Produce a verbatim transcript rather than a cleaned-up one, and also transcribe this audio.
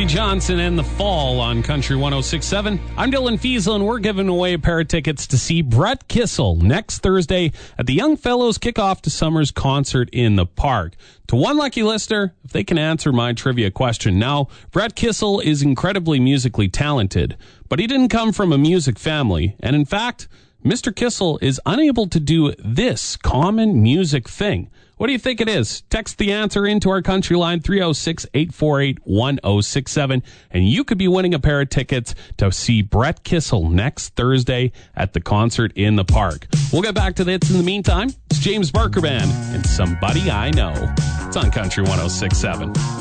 Cody Johnson and The Fall on Country one oh six point seven. I'm Dylan Fiesel, and we're giving away a pair of tickets to see Brett Kissel next Thursday at the Young Fellows Kickoff to Summer's concert in the park. To one lucky listener, if they can answer my trivia question. Now, Brett Kissel is incredibly musically talented, but he didn't come from a music family, and in fact, Mister Kissel is unable to do this common music thing. What do you think it is? Text the answer into our country line, three oh six, eight four eight, one oh six seven, and you could be winning a pair of tickets to see Brett Kissel next Thursday at the concert in the park. We'll get back to this in the meantime. It's James Barker Band and Somebody I Know. It's on Country one oh six point seven.